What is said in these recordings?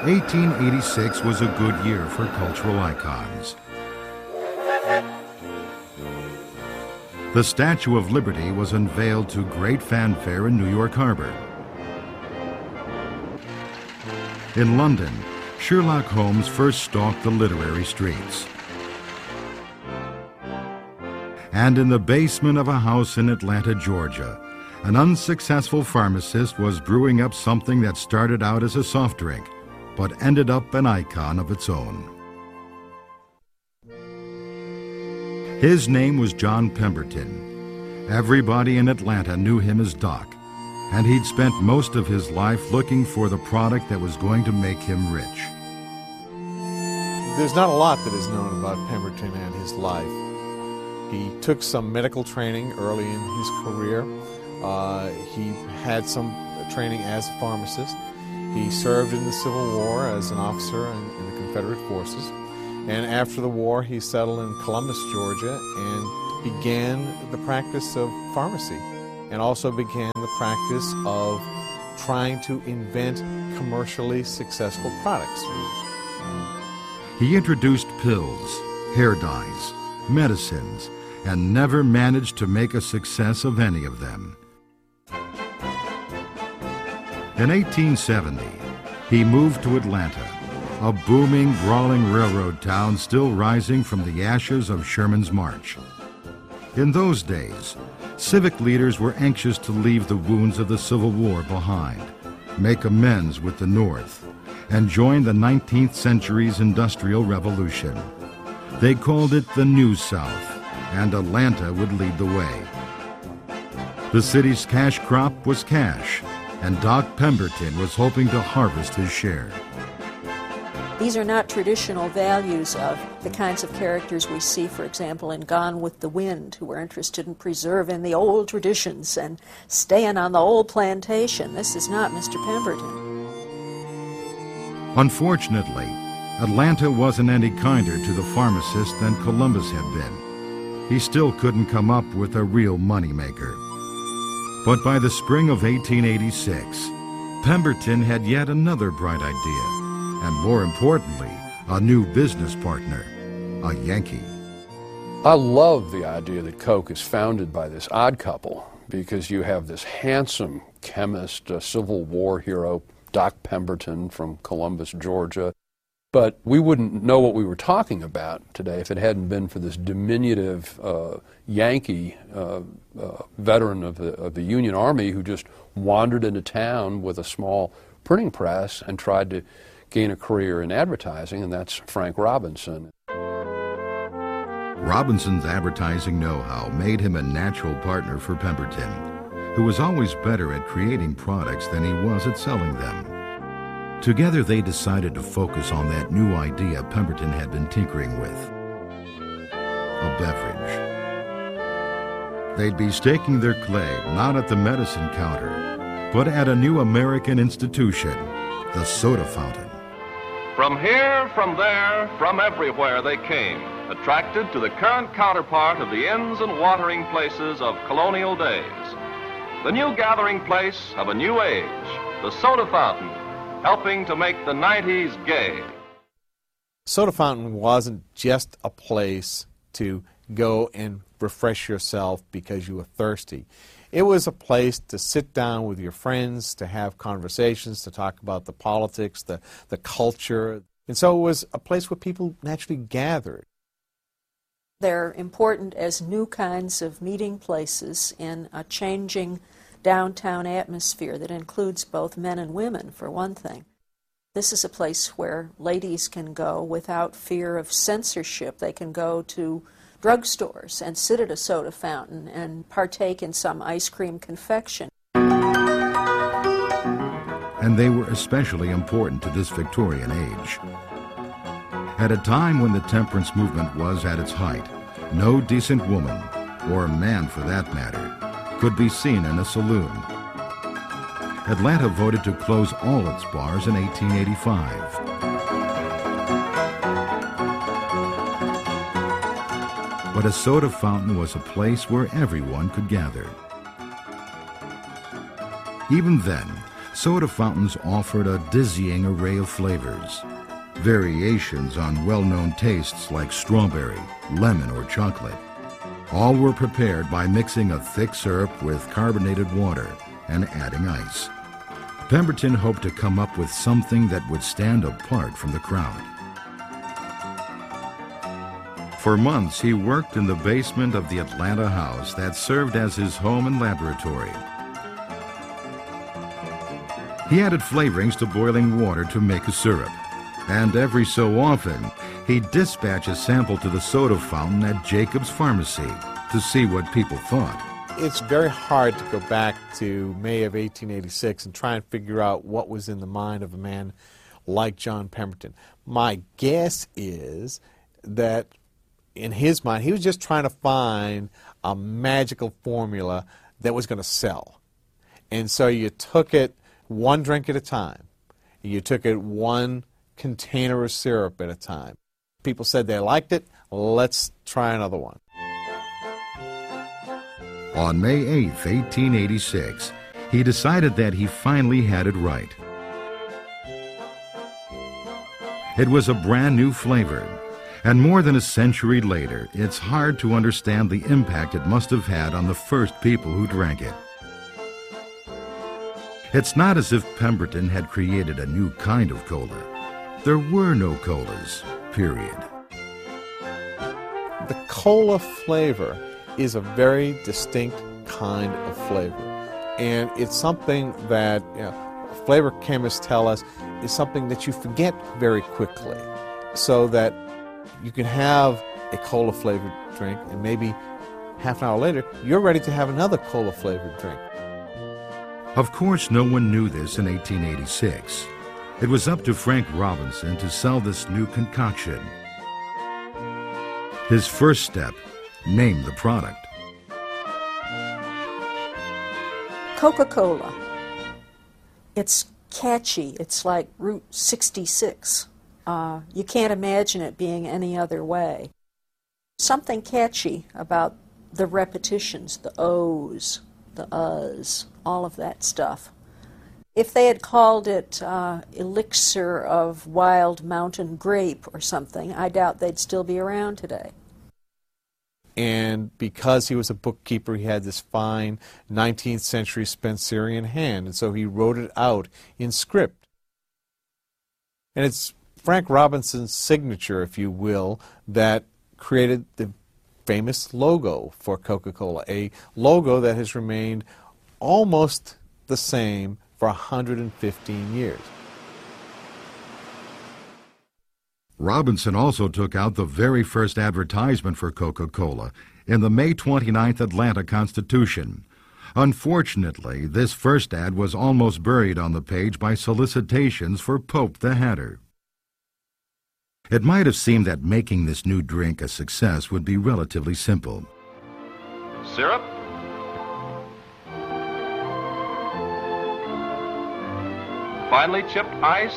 1886 was a good year for cultural icons. The Statue of Liberty was unveiled to great fanfare in New York Harbor. In London, Sherlock Holmes first stalked the literary streets. And in the basement of a house in Atlanta, Georgia, an unsuccessful pharmacist was brewing up something that started out as a soft drink, but ended up an icon of its own. His name was John Pemberton. Everybody in Atlanta knew him as Doc, and he'd spent most of his life looking for the product that was going to make him rich. There's not a lot that is known about Pemberton and his life. He took some medical training early in his career. He had some training as a pharmacist. He served in the Civil War as an officer in the Confederate forces. And after the war, he settled in Columbus, Georgia, and began the practice of pharmacy, and also began the practice of trying to invent commercially successful products. He introduced pills, hair dyes, medicines, and never managed to make a success of any of them. In 1870, he moved to Atlanta, a booming, brawling railroad town still rising from the ashes of Sherman's March. In those days, civic leaders were anxious to leave the wounds of the Civil War behind, make amends with the North, and join the 19th century's Industrial Revolution. They called it the New South, and Atlanta would lead the way. The city's cash crop was cash, and Doc Pemberton was hoping to harvest his share. These are not traditional values of the kinds of characters we see, for example, in Gone with the Wind, who are interested in preserving the old traditions and staying on the old plantation. This is not Mr. Pemberton. Unfortunately, Atlanta wasn't any kinder to the pharmacist than Columbus had been. He still couldn't come up with a real moneymaker. But by the spring of 1886, Pemberton had yet another bright idea. And more importantly, a new business partner, a Yankee. I love the idea that Coke is founded by this odd couple, because you have this handsome chemist, a Civil War hero, Doc Pemberton from Columbus, Georgia. But we wouldn't know what we were talking about today if it hadn't been for this diminutive Yankee veteran of the Union Army who just wandered into town with a small printing press and tried to gain a career in advertising, and that's Frank Robinson. Robinson's advertising know-how made him a natural partner for Pemberton, who was always better at creating products than he was at selling them. Together they decided to focus on that new idea Pemberton had been tinkering with, a beverage. They'd be staking their claim not at the medicine counter, but at a new American institution, the soda fountain. From here, from there, from everywhere they came, attracted to the current counterpart of the inns and watering places of colonial days. The new gathering place of a new age, the soda fountain, helping to make the 90s gay. Soda fountain wasn't just a place to go and refresh yourself because you were thirsty. It was a place to sit down with your friends, to have conversations, to talk about the politics, the culture. And so it was a place where people naturally gathered. They're important as new kinds of meeting places in a changing downtown atmosphere that includes both men and women, for one thing. This is a place where ladies can go without fear of censorship. They can go to drugstores and sit at a soda fountain and partake in some ice cream confection. And they were especially important to this Victorian age. At a time when the temperance movement was at its height, no decent woman, or man for that matter, could be seen in a saloon. Atlanta voted to close all its bars in 1885. But a soda fountain was a place where everyone could gather. Even then, soda fountains offered a dizzying array of flavors, variations on well-known tastes like strawberry, lemon, or chocolate. All were prepared by mixing a thick syrup with carbonated water and adding ice. Pemberton hoped to come up with something that would stand apart from the crowd. For months, he worked in the basement of the Atlanta house that served as his home and laboratory. He added flavorings to boiling water to make a syrup, and every so often, he'd dispatch a sample to the soda fountain at Jacob's Pharmacy to see what people thought. It's very hard to go back to May of 1886 and try and figure out what was in the mind of a man like John Pemberton. My guess is that in his mind, he was just trying to find a magical formula that was going to sell. And so you took it one drink at a time. You took it one container of syrup at a time. People said they liked it. Let's try another one. On May 8, 1886, he decided that he finally had it right. It was a brand new flavor, and more than a century later, it's hard to understand the impact it must have had on the first people who drank it. It's not as if Pemberton had created a new kind of cola. There were no colas, period. The cola flavor is a very distinct kind of flavor. And it's something that flavor chemists tell us is something that you forget very quickly, so that you can have a cola flavored drink and maybe half an hour later you're ready to have another cola flavored drink. Of course, no one knew this in 1886. It was up to Frank Robinson to sell this new concoction. His first step, name the product. Coca-Cola. It's catchy. It's like Route 66. You can't imagine it being any other way. Something catchy about the repetitions, the O's, the U's, all of that stuff. If they had called it Elixir of Wild Mountain Grape or something, I doubt they'd still be around today. And because he was a bookkeeper, he had this fine 19th century Spencerian hand, and so he wrote it out in script. And it's Frank Robinson's signature, if you will, that created the famous logo for Coca-Cola, a logo that has remained almost the same for 115 years. Robinson also took out the very first advertisement for Coca-Cola in the May 29th Atlanta Constitution. Unfortunately, this first ad was almost buried on the page by solicitations for Pope the Hatter. It might have seemed that making this new drink a success would be relatively simple. Syrup, finely chipped ice,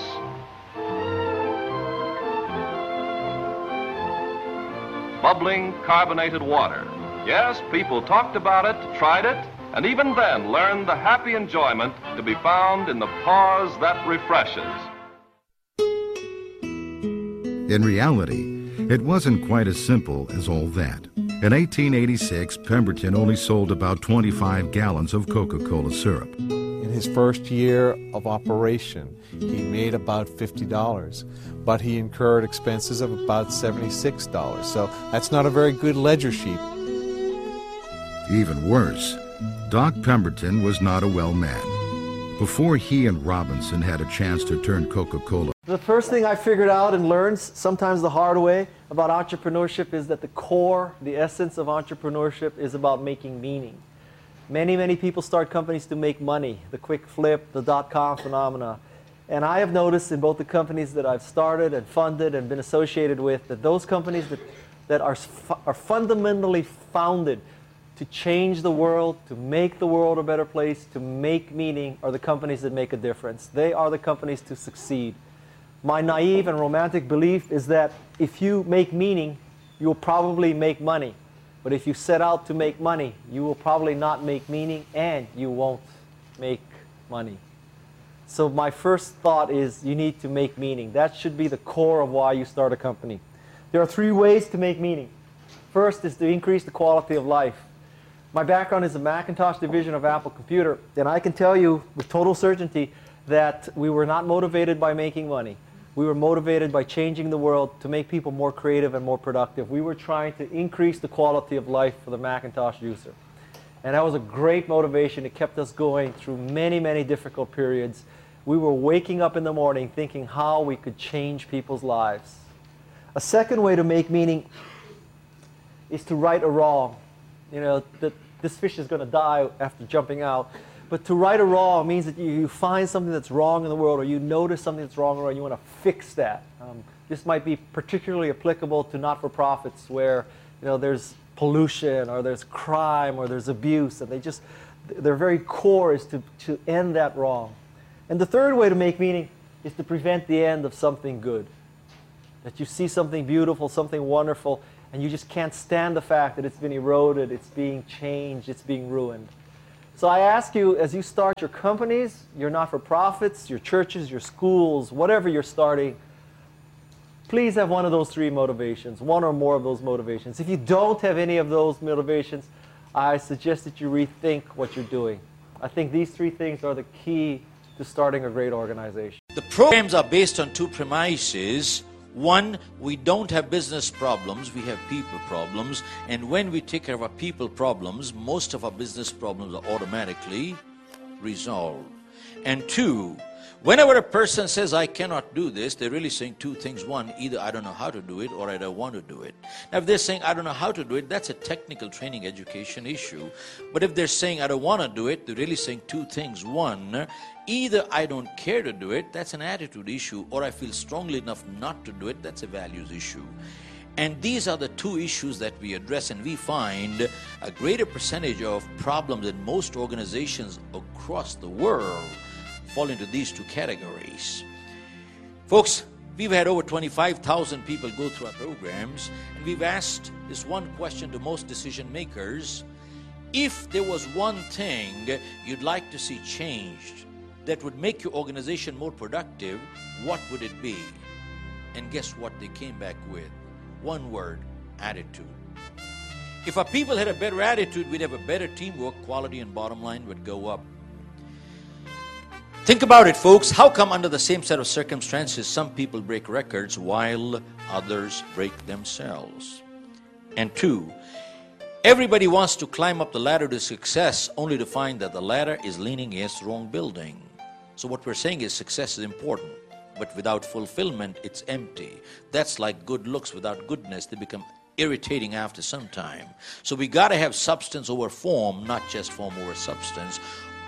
bubbling carbonated water. Yes, people talked about it, tried it, and even then learned the happy enjoyment to be found in the pause that refreshes. In reality, it wasn't quite as simple as all that. In 1886, Pemberton only sold about 25 gallons of Coca-Cola syrup. In his first year of operation, he made about $50, but he incurred expenses of about $76, so that's not a very good ledger sheet. Even worse, Doc Pemberton was not a well man. Before he and Robinson had a chance to turn Coca-Cola. The first thing I figured out and learned, sometimes the hard way, about entrepreneurship is that the core, the essence of entrepreneurship is about making meaning. Many people start companies to make money, the quick flip, the dot-com phenomena. And I have noticed in both the companies that I've started and funded and been associated with, that those companies that are fundamentally founded to change the world, to make the world a better place, to make meaning, are the companies that make a difference. They are the companies to succeed. My naive and romantic belief is that if you make meaning, you'll probably make money. But if you set out to make money, you will probably not make meaning and you won't make money. So my first thought is you need to make meaning. That should be the core of why you start a company. There are 3 ways to make meaning. First is to increase the quality of life. My background is the Macintosh division of Apple Computer, and I can tell you with total certainty that we were not motivated by making money. We were motivated by changing the world to make people more creative and more productive. We were trying to increase the quality of life for the Macintosh user. And that was a great motivation. It kept us going through many, many difficult periods. We were waking up in the morning thinking how we could change people's lives. A second way to make meaning is to right a wrong. You know, that this fish is going to die after jumping out. But to right a wrong means that you find something that's wrong in the world, or you notice something that's wrong, or you want to fix that. This might be particularly applicable to not-for-profits where, you know, there's pollution, or there's crime, or there's abuse, and their very core is to end that wrong. And the third way to make meaning is to prevent the end of something good. That you see something beautiful, something wonderful, and you just can't stand the fact that it's been eroded, it's being changed, it's being ruined. So I ask you, as you start your companies, your not-for-profits, your churches, your schools, whatever you're starting, please have one of those 3 motivations, one or more of those motivations. If you don't have any of those motivations, I suggest that you rethink what you're doing. I think these 3 things are the key to starting a great organization. The programs are based on 2 premises. One, we don't have business problems, we have people problems. And when we take care of our people problems, most of our business problems are automatically resolved. And 2, whenever a person says, I cannot do this, they're really saying 2 things. One, either I don't know how to do it, or I don't want to do it. Now, if they're saying, I don't know how to do it, that's a technical training education issue. But if they're saying, I don't want to do it, they're really saying 2 things. One, either I don't care to do it, that's an attitude issue, or I feel strongly enough not to do it, that's a values issue. And these are the 2 issues that we address, and we find a greater percentage of problems in most organizations across the world fall into these 2 categories. Folks, we've had over 25,000 people go through our programs, and we've asked this one question to most decision makers. If there was one thing you'd like to see changed that would make your organization more productive, what would it be? And guess what they came back with? One word: attitude. If our people had a better attitude, we'd have a better teamwork, quality and bottom line would go up. Think about it, folks. How come under the same set of circumstances some people break records while others break themselves? And 2, everybody wants to climb up the ladder to success only to find that the ladder is leaning against the wrong building. So what we're saying is success is important, but without fulfillment, it's empty. That's like good looks without goodness. They become irritating after some time. So we got to have substance over form, not just form over substance.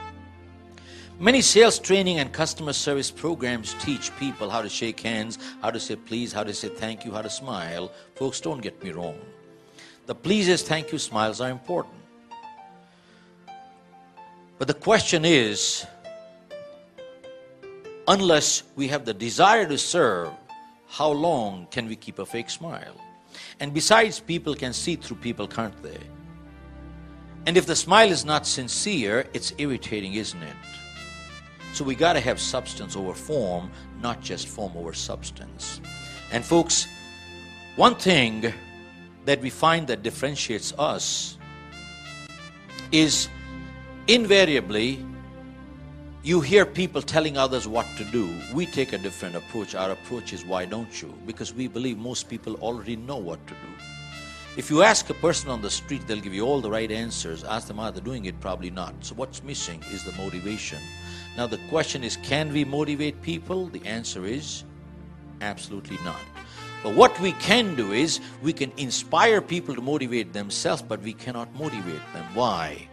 Many sales training and customer service programs teach people how to shake hands, how to say please, how to say thank you, how to smile. Folks, don't get me wrong. The pleases, thank you, smiles are important. But the question is, unless we have the desire to serve, how long can we keep a fake smile? And besides, people can see through people, can't they? And if the smile is not sincere, it's irritating, isn't it? So we got to have substance over form, not just form over substance. And folks, one thing that we find that differentiates us is invariably you hear people telling others what to do. We take a different approach. Our approach is, why don't you? Because we believe most people already know what to do. If you ask a person on the street, they'll give you all the right answers. Ask them, are they doing it? Probably not. So what's missing is the motivation. Now the question is, can we motivate people? The answer is absolutely not. But what we can do is, we can inspire people to motivate themselves, but we cannot motivate them. Why?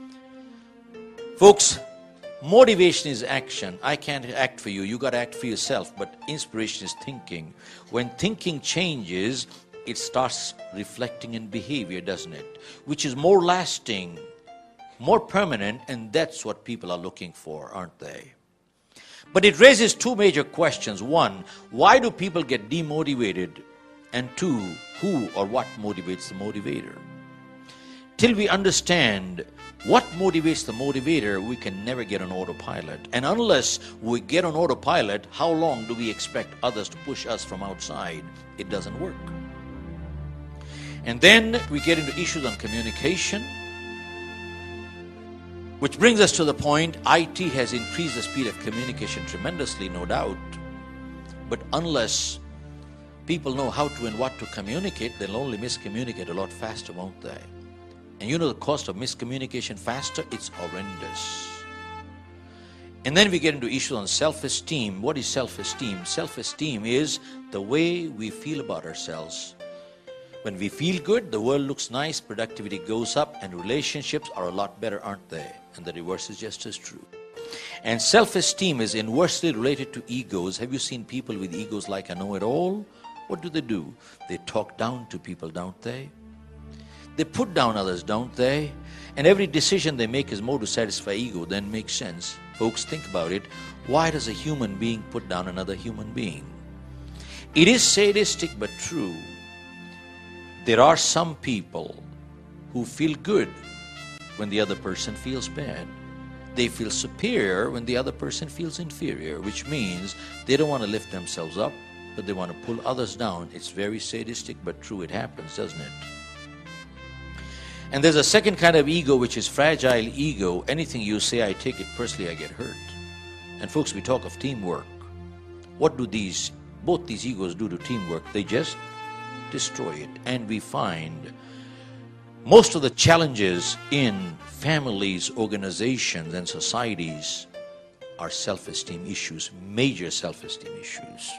Folks, motivation is action. I can't act for you. You got to act for yourself. But inspiration is thinking. When thinking changes, it starts reflecting in behavior, doesn't it? Which is more lasting, more permanent, and that's what people are looking for, aren't they? But it raises 2 major questions. 1, why do people get demotivated? And 2, who or what motivates the motivator? Till we understand What motivates the motivator, we can never get on autopilot. And unless we get on autopilot, how long do we expect others to push us from outside? It doesn't work. And then we get into issues on communication, which brings us to the point, IT has increased the speed of communication tremendously, no doubt. But unless people know how to and what to communicate, they'll only miscommunicate a lot faster, won't they? And you know the cost of miscommunication faster? It's horrendous. And then we get into issues on self-esteem. What is self-esteem? Self-esteem is the way we feel about ourselves. When we feel good, the world looks nice, productivity goes up, and relationships are a lot better, aren't they? And the reverse is just as true. And self-esteem is inversely related to egos. Have you seen people with egos like a know-it-all? What do? They talk down to people, don't they? They put down others, don't they? And every decision they make is more to satisfy ego than makes sense. Folks, think about it. Why does a human being put down another human being? It is sadistic but true. There are some people who feel good when the other person feels bad. They feel superior when the other person feels inferior, which means they don't want to lift themselves up, but they want to pull others down. It's very sadistic but true. It happens, doesn't it? And there's a second kind of ego, which is fragile ego. Anything you say, I take it personally, I get hurt. And folks, we talk of teamwork. What do both these egos do to teamwork? They just destroy it. And we find most of the challenges in families, organizations, and societies are self-esteem issues, major self-esteem issues.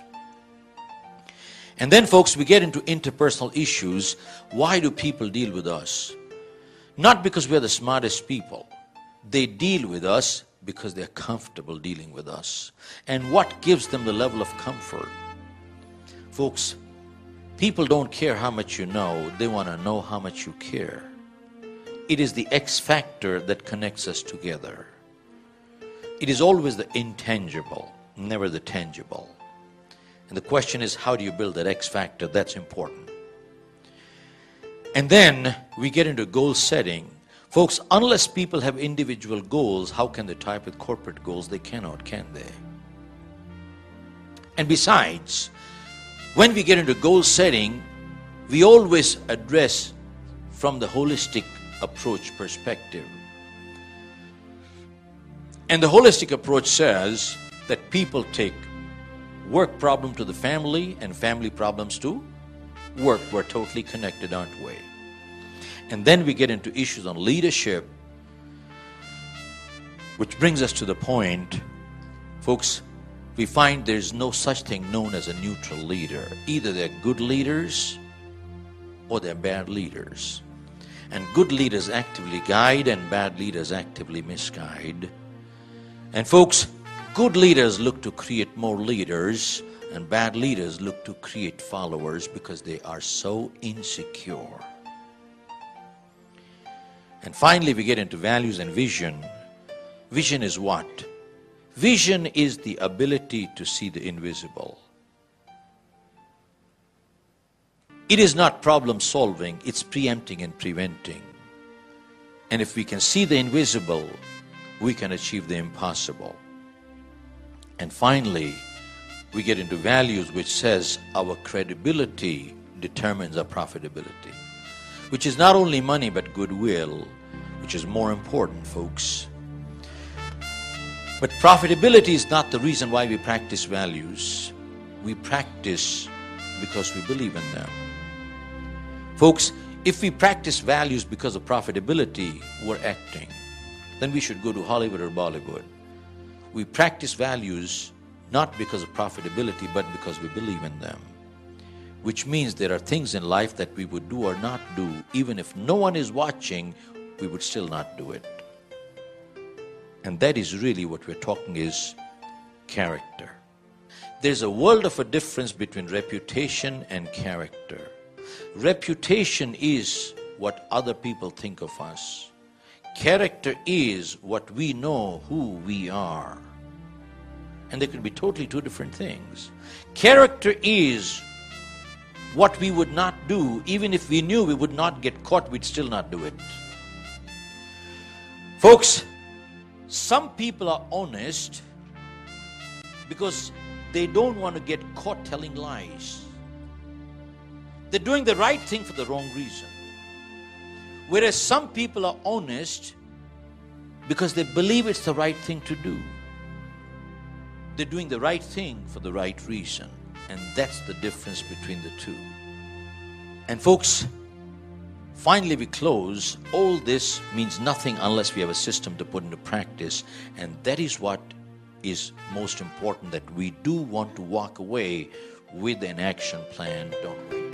And then, folks, we get into interpersonal issues. Why do people deal with us? Not because we're the smartest people. They deal with us because they're comfortable dealing with us. And what gives them the level of comfort? Folks, people don't care how much you know. They want to know how much you care. It is the X factor that connects us together. It is always the intangible, never the tangible. And the question is, how do you build that X factor? That's important. And then we get into goal setting. Folks, unless people have individual goals, how can they tie up with corporate goals? They cannot, can they? And besides, when we get into goal setting, we always address from the holistic approach perspective. And the holistic approach says that people take work problem to the family and family problems to work. We're totally connected, aren't we? And then we get into issues on leadership, which brings us to the point, folks, we find there's no such thing known as a neutral leader. Either they're good leaders or they're bad leaders. And good leaders actively guide and bad leaders actively misguide. And folks, good leaders look to create more leaders, and bad leaders look to create followers because they are so insecure. And finally, we get into values and vision. Vision is what? Vision is the ability to see the invisible. It is not problem solving, it's preempting and preventing. And if we can see the invisible, we can achieve the impossible. And finally, we get into values, which says our credibility determines our profitability, which is not only money but goodwill, which is more important, folks. But profitability is not the reason why we practice values. We practice because we believe in them. Folks, if we practice values because of profitability, we're acting. Then we should go to Hollywood or Bollywood. We practice values not because of profitability, but because we believe in them. Which means there are things in life that we would do or not do. Even if no one is watching, we would still not do it. And that is really what we're talking is character. There's a world of a difference between reputation and character. Reputation is what other people think of us. Character is what we know who we are. And they could be totally two different things. Character is what we would not do. Even if we knew we would not get caught, we'd still not do it. Folks, some people are honest because they don't want to get caught telling lies. They're doing the right thing for the wrong reason. Whereas some people are honest because they believe it's the right thing to do. They're doing the right thing for the right reason. And that's the difference between the two. And folks, finally we close. All this means nothing unless we have a system to put into practice. And that is what is most important, that we do want to walk away with an action plan, don't we?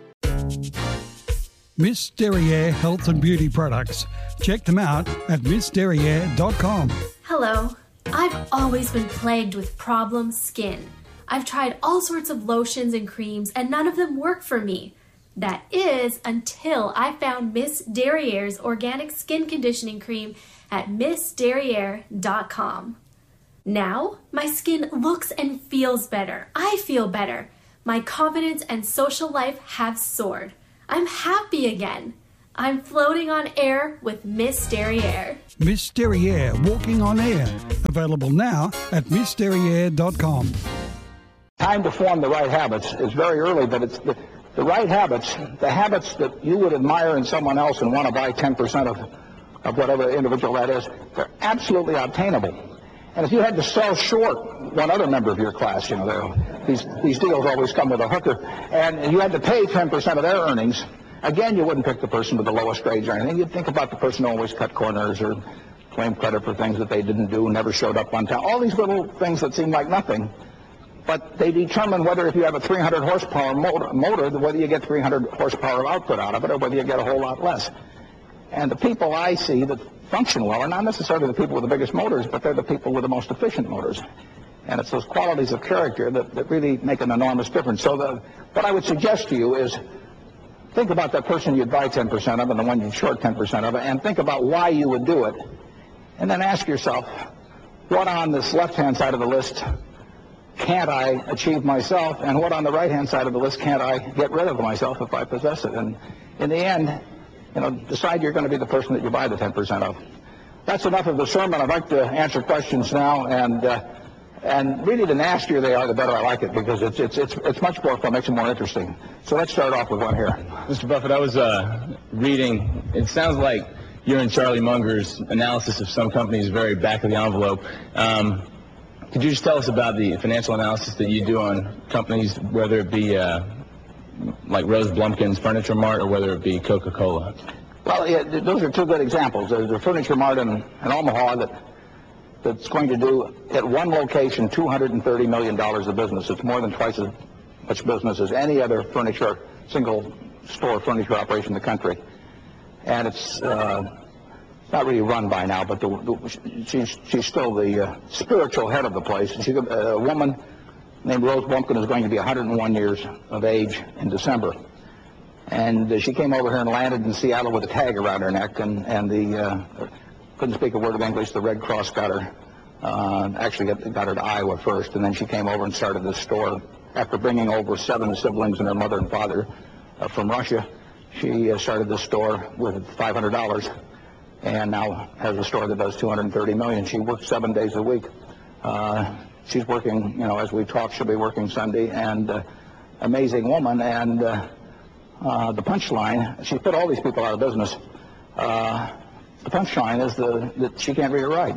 Miss Derriere Health and Beauty Products. Check them out at missderriere.com. Hello. I've always been plagued with problem skin. I've tried all sorts of lotions and creams and none of them work for me. That is until I found Miss Derriere's organic skin conditioning cream at missderriere.com. Now, my skin looks and feels better. I feel better. My confidence and social life have soared. I'm happy again. I'm floating on air with Miss Derriere. Miss Derriere Walking on Air. Available now at missderriere.com. Time to form the right habits is very early, but it's the right habits, the habits that you would admire in someone else and want to buy 10% of whatever individual that is, they're absolutely obtainable. And if you had to sell short one other member of your class, you know, these deals always come with a hooker, and you had to pay 10% of their earnings, again, you wouldn't pick the person with the lowest grades or anything. You'd think about the person who always cut corners or claimed credit for things that they didn't do, never showed up on time. All these little things that seem like nothing, but they determine whether if you have a 300 horsepower motor, whether you get 300 horsepower of output out of it or whether you get a whole lot less. And the people I see that function well are not necessarily the people with the biggest motors, but they're the people with the most efficient motors. And it's those qualities of character that really make an enormous difference. So what I would suggest to you is think about that person you'd buy 10% of and the one you'd short 10% of, and think about why you would do it. And then ask yourself, what on this left-hand side of the list can't I achieve myself, and what on the right-hand side of the list can't I get rid of myself if I possess it? And in the end, decide you're going to be the person that you buy the 10% of. That's enough of the sermon. I'd like to answer questions now, and really the nastier they are, the better I like it, because it's much more fun, makes it more interesting. So let's start off with one here. Mr. Buffett, I was reading, it sounds like you're in Charlie Munger's analysis of some companies, very back of the envelope. Could you just tell us about the financial analysis that you do on companies, whether it be like Rose Blumkin's Furniture Mart or whether it be Coca-Cola? Well, yeah, those are two good examples. There's a Furniture Mart in Omaha that's going to do, at one location, $230 million of business. It's more than twice as much business as any other single-store furniture operation in the country. And it's not really run by now, but she's still the spiritual head of the place. A woman named Rose Blumkin is going to be 101 years of age in December. And she came over here and landed in Seattle with a tag around her neck, and couldn't speak a word of English. The Red Cross got her, actually got her to Iowa first, and then she came over and started this store. After bringing over 7 siblings and her mother and father from Russia, she started this store with $500, and now has a store that does $230 million. She works 7 days a week. She's working, as we talk, she'll be working Sunday, and amazing woman. And the punchline, she put all these people out of business. The punchline is that she can't read or write.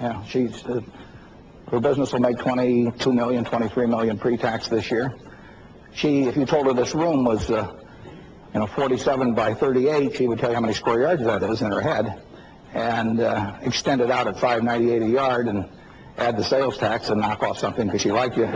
Her business will make $22 million, $23 million pre-tax this year. If you told her this room was 47 by 38, she would tell you how many square yards that is in her head, and extend it out at $5.98 a yard and add the sales tax and knock off something because she liked you.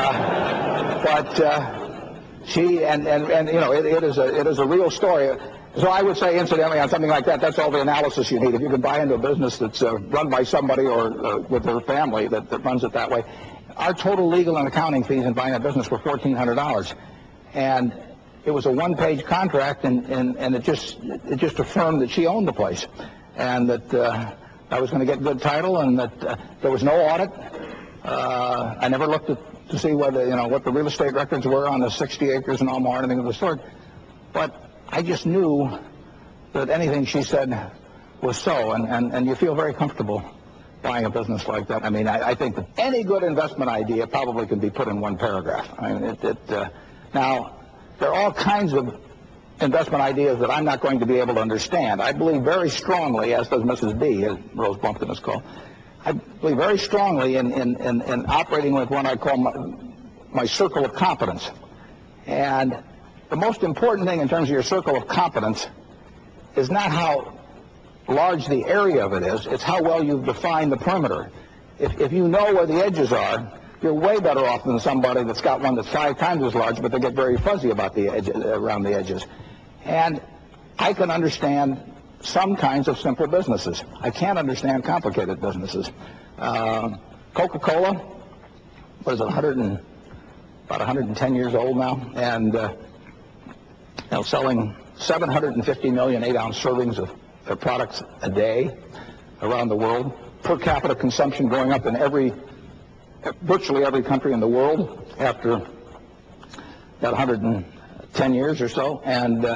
It is a real story. So I would say, incidentally, on something like that, that's all the analysis you need. If you can buy into a business that's run by somebody or with their family that runs it that way. Our total legal and accounting fees in buying that business were $1,400. And it was a one-page contract, and it just affirmed that she owned the place, and that I was going to get good title, and that there was no audit. I never looked to see whether what the real estate records were on the 60 acres in Omaha or anything of the sort. But I just knew that anything she said was so, and you feel very comfortable buying a business like that. I mean, I think that any good investment idea probably can be put in one paragraph. I mean, now, there are all kinds of investment ideas that I'm not going to be able to understand. I believe very strongly, as does Mrs. B, as Rose Bumpton is called, I believe very strongly in operating with what I call my circle of competence. And the most important thing in terms of your circle of competence is not how large the area of it is, it's how well you've defined the perimeter. If you know where the edges are, you're way better off than somebody that's got one that's 5 times as large, but they get very fuzzy about the edge, around the edges. And I can understand some kinds of simple businesses. I can't understand complicated businesses. Coca-Cola, what is it, about 110 years old now, and selling 750 million 8-ounce servings of their products a day around the world. Per capita consumption going up in virtually every country in the world after that 110 years or so, and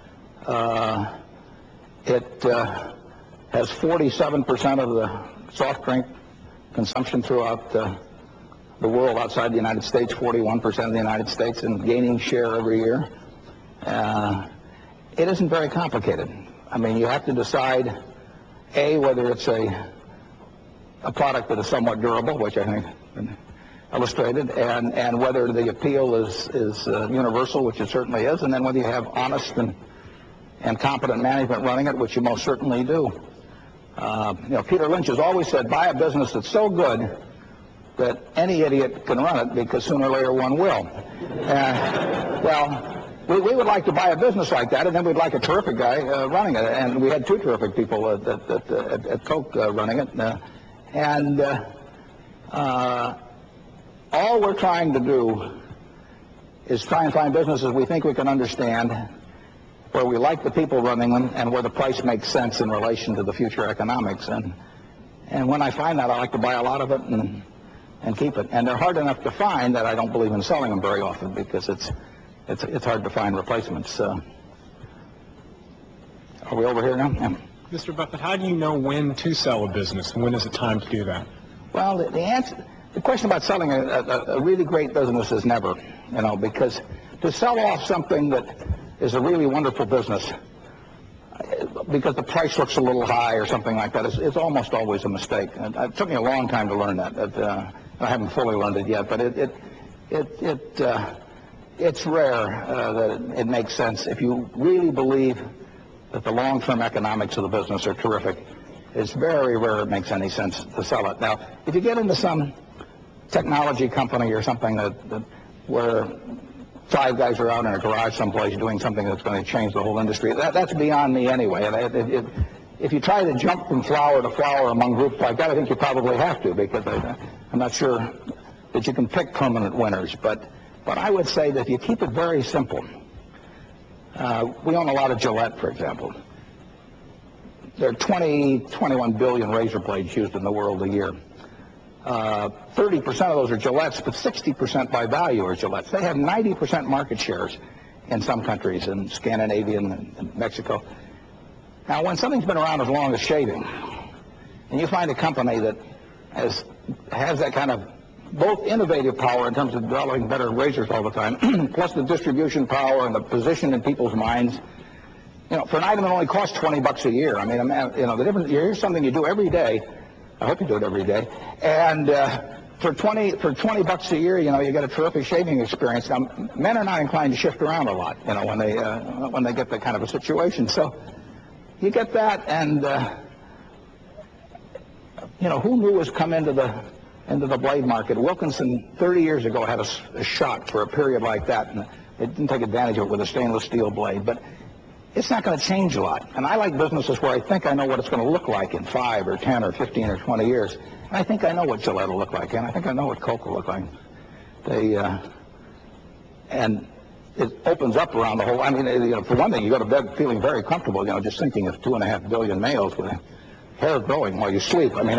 it has 47% of the soft drink consumption throughout the world outside the United States, 41% of the United States, and gaining share every year. It isn't very complicated. I mean, you have to decide, A, whether it's a product that is somewhat durable, which I think illustrated, and whether the appeal is universal, which it certainly is, and then whether you have honest and competent management running it, which you most certainly do. Peter Lynch has always said, buy a business that's so good that any idiot can run it, because sooner or later one will. We would like to buy a business like that, and then we'd like a terrific guy running it. And we had 2 terrific people at Coke running it. All we're trying to do is try and find businesses we think we can understand, where we like the people running them, and where the price makes sense in relation to the future economics. And when I find that, I like to buy a lot of it and keep it. And they're hard enough to find that I don't believe in selling them very often, because it's hard to find replacements. Are we over here now? Yeah. Mr. Buffett, how do you know when to sell a business, and when is it time to do that? Well, the question about selling a really great business is never, because to sell off something that is a really wonderful business because the price looks a little high or something like that is almost always a mistake. And it took me a long time to learn that. I haven't fully learned it yet, but it's rare that it makes sense. If you really believe that the long-term economics of the business are terrific, it's very rare it makes any sense to sell it. Now, if you get into some technology company or something where 5 guys are out in a garage someplace doing something that's going to change the whole industry, that's beyond me anyway. If you try to jump from flower to flower among groups like that, I think you probably have to, because I'm not sure that you can pick permanent winners. But I would say that if you keep it very simple, we own a lot of Gillette, for example. There are 21 billion razor blades used in the world a year. 30% of those are Gillettes, but 60% by value are Gillettes. They have 90% market shares in some countries, in Scandinavia and Mexico. Now, when something's been around as long as shaving, and you find a company that has that kind of both innovative power in terms of developing better razors all the time, plus the distribution power and the position in people's minds, for an item that only costs $20 a year. I mean, the difference, here's something you do every day. I hope you do it every day. And for $20 a year, you get a terrific shaving experience. Now, men are not inclined to shift around a lot, when they get that kind of a situation. So you get that, and who knew was come into the blade market? Wilkinson 30 years ago had a shot for a period like that, and they didn't take advantage of it with a stainless steel blade. But it's not going to change a lot. And I like businesses where I think I know what it's going to look like in 5 or 10 or 15 or 20 years. And I think I know what Gillette will look like, and I think I know what Coke will look like. And it opens up around the whole. I mean, for one thing, you go to bed feeling very comfortable. Just thinking of 2.5 billion males with hair growing while you sleep. I mean,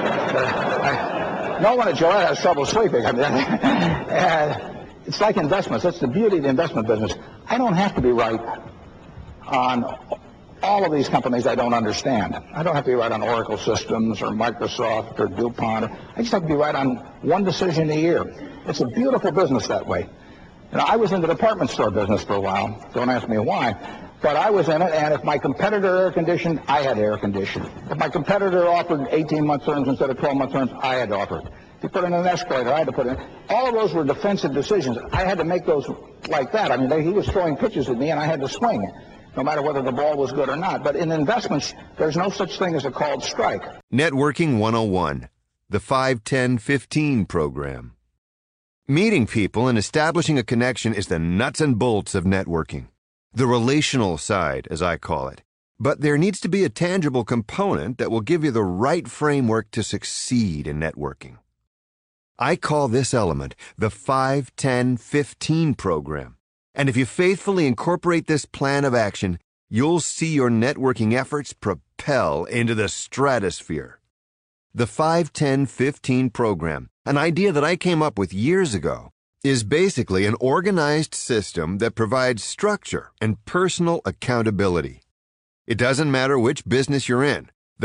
no one at Gillette has trouble sleeping. I mean, it's like investments. That's the beauty of the investment business. I don't have to be right on all of these companies I don't understand. I don't have to be right on Oracle Systems or Microsoft or DuPont. I just have to be right on one decision a year. It's a beautiful business that way. You know, I was in the department store business for a while. Don't ask me why. But I was in it, and if my competitor air conditioned, I had air conditioned. If my competitor offered 18-month terms instead of 12-month terms, I had to offer it. If he put in an escalator, I had to put in. All of those were defensive decisions. I had to make those like that. I mean, he was throwing pitches at me, and I had to swing it, no matter whether the ball was good or not. But in investments, there's no such thing as a called strike. Networking 101, the 5-10-15 program. Meeting people and establishing a connection is the nuts and bolts of networking. The relational side, as I call it. But there needs to be a tangible component that will give you the right framework to succeed in networking. I call this element the 5-10-15 program. And if you faithfully incorporate this plan of action, you'll see your networking efforts propel into the stratosphere. The 5-10-15 program, an idea that I came up with years ago, is basically an organized system that provides structure and personal accountability. It doesn't matter which business you're in. The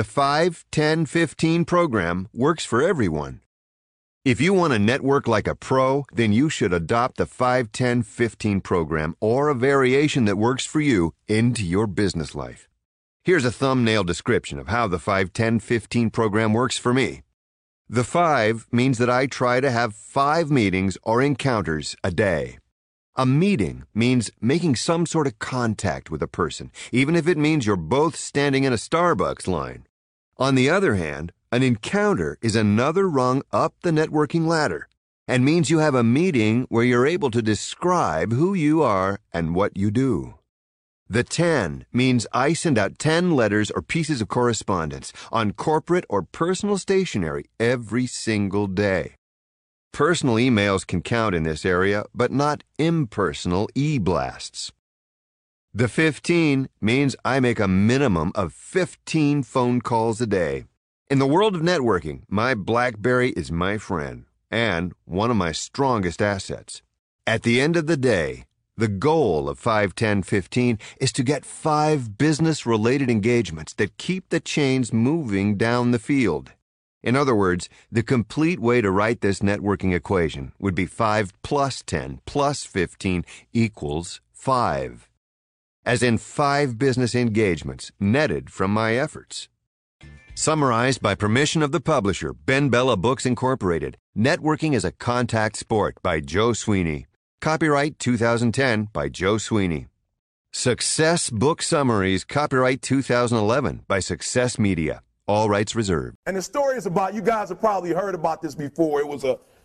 5-10-15 program works for everyone. If you want to network like a pro, then you should adopt the 5-10-15 program or a variation that works for you into your business life. Here's a thumbnail description of how the 5-10-15 program works for me. The 5 means that I try to have 5 meetings or encounters a day. A meeting means making some sort of contact with a person, even if it means you're both standing in a Starbucks line. On the other hand, an encounter is another rung up the networking ladder and means you have a meeting where you're able to describe who you are and what you do. The 10 means I send out 10 letters or pieces of correspondence on corporate or personal stationery every single day. Personal emails can count in this area, but not impersonal e-blasts. The 15 means I make a minimum of 15 phone calls a day. In the world of networking, my BlackBerry is my friend and one of my strongest assets. At the end of the day, the goal of 5-10-15 is to get 5 business-related engagements that keep the chains moving down the field. In other words, the complete way to write this networking equation would be 5 plus 10 plus 15 equals 5. As in 5 business engagements netted from my efforts. Summarized by permission of the publisher, Ben Bella Books Incorporated, Networking is a Contact Sport by Joe Sweeney. Copyright 2010 by Joe Sweeney. Success Book Summaries, copyright 2011 by Success Media. All rights reserved. And the story is about, you guys have probably heard about this before. It was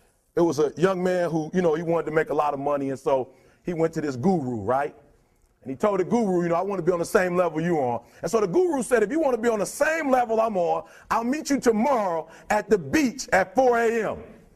a young man who, he wanted to make a lot of money, and so he went to this guru, right? And he told the guru, I want to be on the same level you're on. And so the guru said, if you want to be on the same level I'm on, I'll meet you tomorrow at the beach at 4 a.m.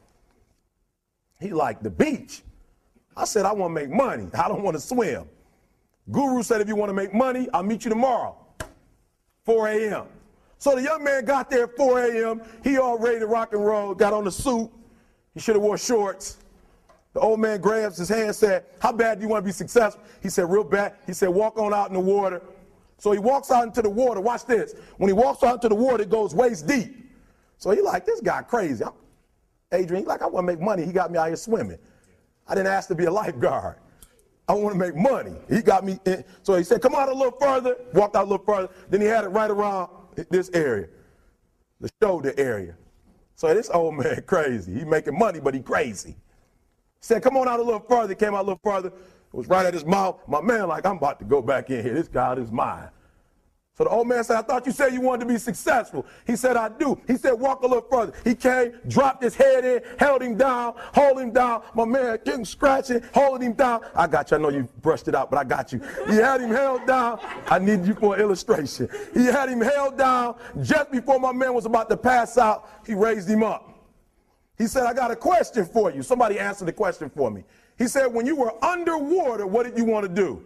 He liked the beach. I said, I want to make money. I don't want to swim. Guru said, if you want to make money, I'll meet you tomorrow, 4 a.m. So the young man got there at 4 a.m. He all ready to rock and roll, got on the suit. He should have wore shorts. The old man grabs his hand and said, how bad do you want to be successful? He said, real bad. He said, walk on out in the water. So he walks out into the water. Watch this. When he walks out into the water, it goes waist deep. So he like, this guy crazy. Adrian, he like, I want to make money. He got me out here swimming. I didn't ask to be a lifeguard. I want to make money. He got me in. So he said, come out a little further, walked out a little further. Then he had it right around this area, the shoulder area. So this old man crazy. He making money, but he crazy. He said, come on out a little further. He came out a little further. It was right at his mouth. My man like, I'm about to go back in here. This God is mine. So the old man said, I thought you said you wanted to be successful. He said, I do. He said, walk a little further. He came, dropped his head in, held him down, hold him down. My man getting scratching, holding him down. I got you. I know you brushed it out, but I got you. He had him held down. I need you for an illustration. He had him held down. Just before my man was about to pass out, he raised him up. He said, I got a question for you. Somebody answer the question for me. He said, when you were underwater, what did you want to do?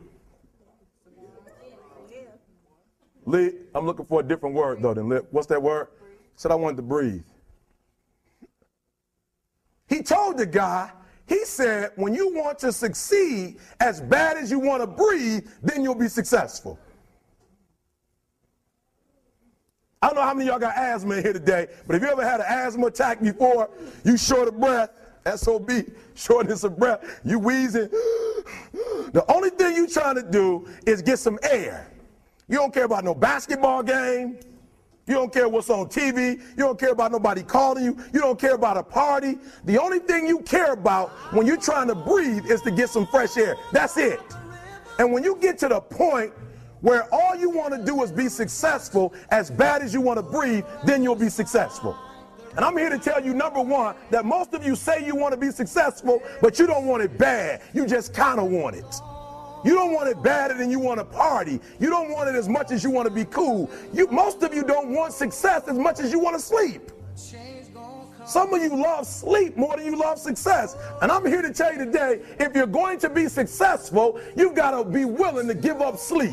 Lee, I'm looking for a different word, though, than lip. What's that word? He said, I wanted to breathe. He told the guy, he said, when you want to succeed as bad as you want to breathe, then you'll be successful. I don't know how many of y'all got asthma in here today, but if you ever had an asthma attack before, you short of breath, SOB, shortness of breath, you wheezing. The only thing you trying to do is get some air. You don't care about no basketball game. You don't care what's on TV. You don't care about nobody calling you. You don't care about a party. The only thing you care about when you're trying to breathe is to get some fresh air. That's it. And when you get to the point where all you want to do is be successful as bad as you want to breathe, then you'll be successful. And I'm here to tell you, number one, that most of you say you want to be successful, but you don't want it bad. You just kind of want it. You don't want it badder than you want to party. You don't want it as much as you want to be cool. Most of you don't want success as much as you want to sleep. Some of you love sleep more than you love success. And I'm here to tell you today, if you're going to be successful, you've got to be willing to give up sleep.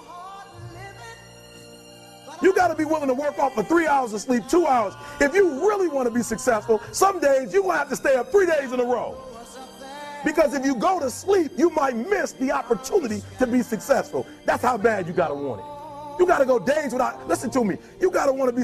You got to be willing to work off for 3 hours of sleep, 2 hours. If you really want to be successful, some days you're going to have to stay up 3 days in a row. Because if you go to sleep, you might miss the opportunity to be successful. That's how bad you got to want it. You got to go days without, listen to me, you got to want to be